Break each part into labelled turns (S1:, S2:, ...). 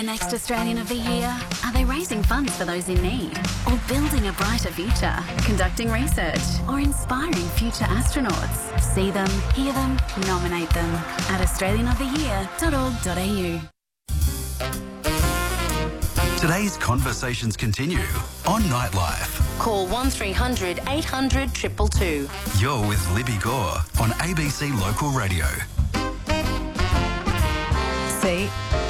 S1: The next Australian of the Year? Are they raising funds for those in need? Or building a brighter future? Conducting research? Or inspiring future astronauts? See them, hear them, nominate them at australianoftheyear.org.au.
S2: Today's conversations continue on Nightlife.
S3: Call 1300 800 222.
S2: You're with Libby Gore on ABC Local Radio.
S4: See,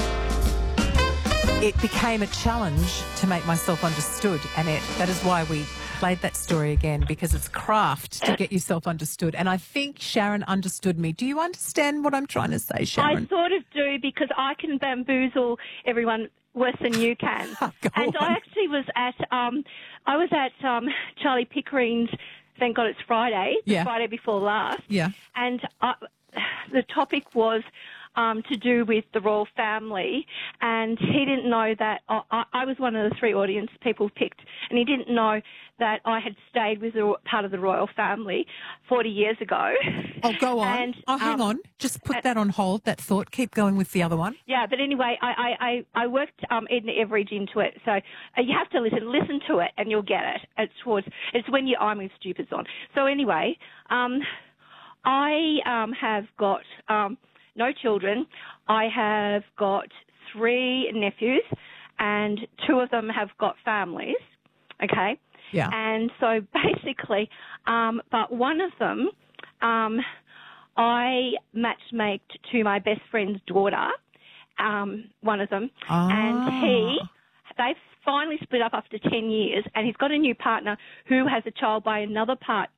S4: it became a challenge to make myself understood, and that is why we played that story again, because it's craft to get yourself understood. And I think Sharon understood me. Do you understand what I'm trying to say, Sharon?
S5: I sort of do, because I can bamboozle everyone worse than you can. And I actually was at Charlie Pickering's Thank God It's Friday, the Friday before last.
S4: Yeah.
S5: And the topic was to do with the royal family, and he didn't know that I was one of the three audience people picked, and he didn't know that I had stayed with part of the royal family 40 years ago.
S4: Oh, go on.
S5: And,
S4: hang on. Just put that on hold, that thought. Keep going with the other one.
S5: Yeah, but anyway, I worked Edna Everage into it, so you have to listen to it, and you'll get it. It's when your I'm with Stupids on. So anyway, I have got no children. I have got 3 nephews, and 2 of them have got families, okay?
S4: Yeah.
S5: And so basically, but one of them, I matchmaked to my best friend's daughter, one of them, and they've finally split up after 10 years, and he's got a new partner who has a child by her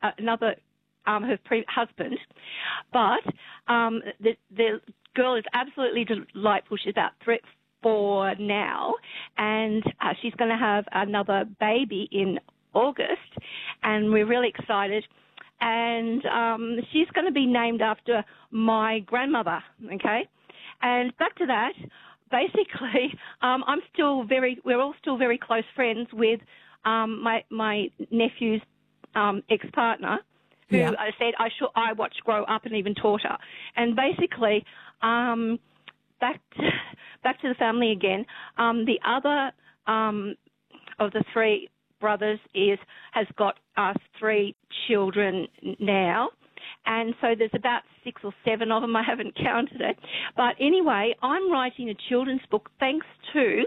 S5: husband, but the girl is absolutely delightful. She's about 4 now, and she's going to have another baby in August, and we're really excited. And she's going to be named after my grandmother, okay? And back to that, basically, we're all still very close friends with my nephew's ex-partner, who I said I watched grow up and even taught her. And basically, back to the family again. The other of the 3 brothers has got us 3 children now. And so there's about 6 or 7 of them. I haven't counted it. But anyway, I'm writing a children's book thanks to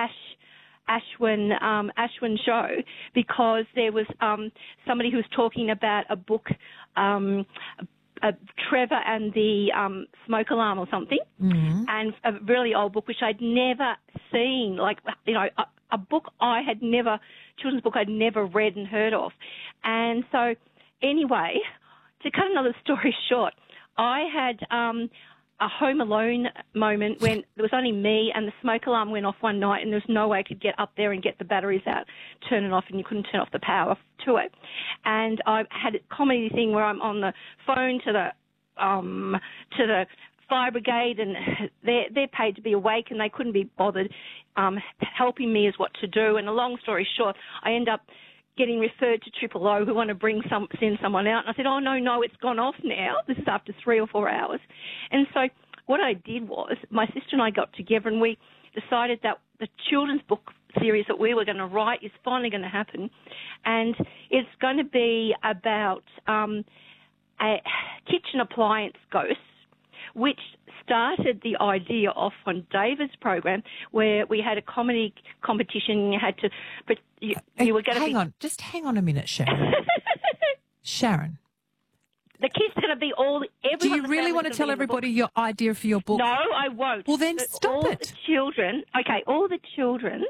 S5: Ashwin Show, because there was somebody who was talking about a book, Trevor and the Smoke Alarm or something, and a really old book which I'd never seen, a book children's book I'd never read and heard of. And so anyway, to cut another story short, I had a Home Alone moment when there was only me and the smoke alarm went off one night, and there was no way I could get up there and get the batteries out, turn it off, and you couldn't turn off the power to it. And I had a comedy thing where I'm on the phone to the fire brigade, and they're paid to be awake, and they couldn't be bothered helping me as what to do. And a long story short, I end up getting referred to Triple O, who want to send someone out. And I said, oh, no, it's gone off now. This is after 3 or 4 hours. And so what I did was my sister and I got together, and we decided that the children's book series that we were going to write is finally going to happen. And it's going to be about a kitchen appliance ghost, which started the idea off on David's program, where we had a comedy competition. And you had to, but you were going to
S4: just hang on a minute, Sharon. Sharon,
S5: the kids going to be everyone.
S4: Do you really want to tell everybody your idea for your book?
S5: No, I won't.
S4: Well, then stop it.
S5: All the children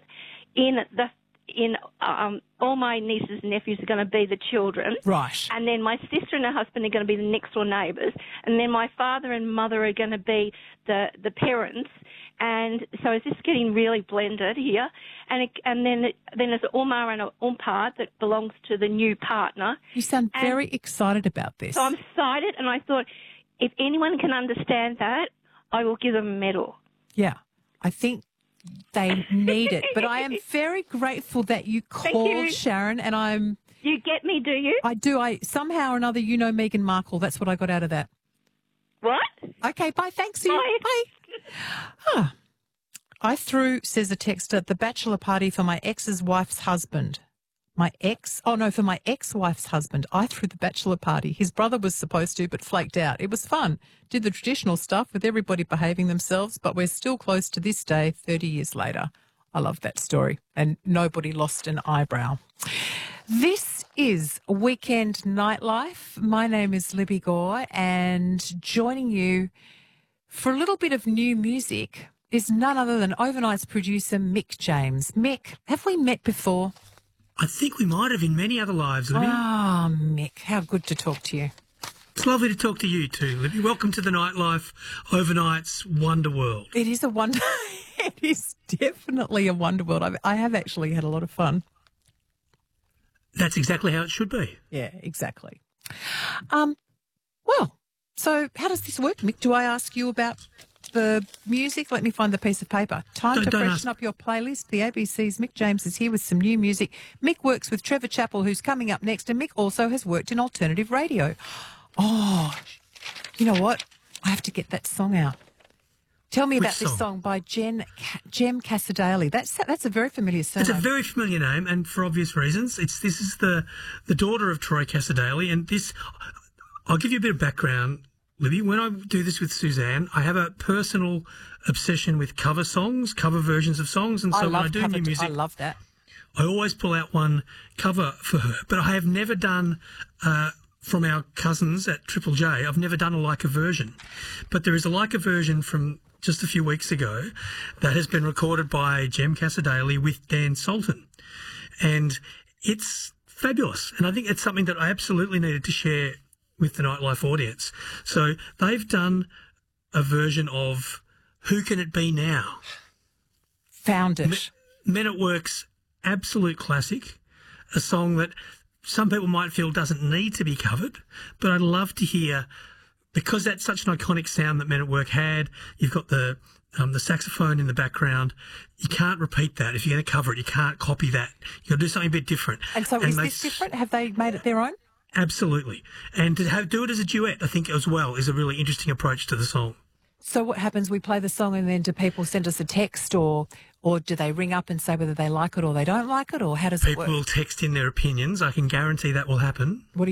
S5: in all my nieces and nephews are going to be the children.
S4: Right.
S5: And then my sister and her husband are going to be the next door neighbours. And then my father and mother are going to be the parents. And so it's just getting really blended here. And then there's Umar and Umpar that belongs to the new partner.
S4: You sound very excited about this.
S5: So I'm excited, and I thought if anyone can understand that, I will give them a medal.
S4: Yeah, I think they need it. But I am very grateful that you called, Sharon, and I'm...
S5: You get me, do you?
S4: I do. Somehow or another, you know Meghan Markle. That's what I got out of that.
S5: What?
S4: Okay, bye. Thanks.
S5: Bye.
S4: Bye. I threw, says a texter, the bachelor party for my ex's wife's husband. For my ex-wife's husband. I threw the bachelor party. His brother was supposed to, but flaked out. It was fun. Did the traditional stuff with everybody behaving themselves, but we're still close to this day, 30 years later. I love that story. And nobody lost an eyebrow. This is Weekend Nightlife. My name is Libby Gore, and joining you for a little bit of new music is none other than Overnight's producer, Mick James. Mick, have we met before?
S6: I think we might have in many other lives, Libby.
S4: Ah, Mick, how good to talk to you.
S6: It's lovely to talk to you too, Libby. Welcome to the Nightlife, Overnight's Wonder World.
S4: It is a wonder. It is definitely a wonder world. I have actually had a lot of fun.
S6: That's exactly how it should be.
S4: Yeah, exactly. Well, so how does this work, Mick? Do I ask you about the music? Let me find the piece of paper. Time to freshen up your playlist. The ABC's Mick James is here with some new music. Mick works with Trevor Chappell, who's coming up next, and Mick also has worked in alternative radio. Oh, you know what? I have to get that song out. Tell me about this song by Jem Casadale. That's a very familiar surname.
S6: It's a very familiar name, and for obvious reasons. This is the daughter of Troy Casadale, and this. I'll give you a bit of background, Libby. When I do this with Suzanne, I have a personal obsession with cover songs, cover versions of songs, and so when I do new music,
S4: I love that.
S6: I always pull out one cover for her, but I have never done. From our cousins at Triple J, I've never done a Leica version, but there is a Leica version from just a few weeks ago that has been recorded by Jem Casadale with Dan Sultan, and it's fabulous. And I think it's something that I absolutely needed to share with the Nightlife audience. So they've done a version of Who Can It Be Now?
S4: Found it.
S6: Men at Work's absolute classic, a song that some people might feel doesn't need to be covered, but I'd love to hear, because that's such an iconic sound that Men at Work had. You've got the saxophone in the background. You can't repeat that. If you're going to cover it, you can't copy that. You've got to do something a bit different.
S4: And so is this different? Have they made it their own?
S6: Absolutely. And to do it as a duet, I think, as well, is a really interesting approach to the song.
S4: So what happens? We play the song and then do people send us a text or do they ring up and say whether they like it or they don't like it, or how does it work?
S6: People will text in their opinions. I can guarantee that will happen.
S4: What do you